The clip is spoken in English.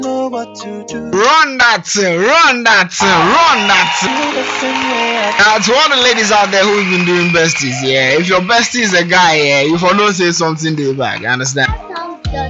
Run that thing, run that thing, run that thing. To all the ladies out there who've been doing besties, yeah, if your bestie is a guy, yeah, you for don't say something day back, understand?